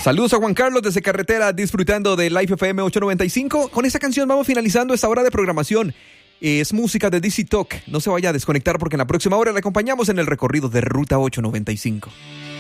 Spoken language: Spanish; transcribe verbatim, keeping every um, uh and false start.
Saludos a Juan Carlos desde carretera, disfrutando de Life F M ochocientos noventa y cinco. Con esta canción vamos finalizando esta hora de programación. Es música de D C Talk. No se vaya a desconectar porque en la próxima hora le acompañamos en el recorrido de Ruta ochocientos noventa y cinco.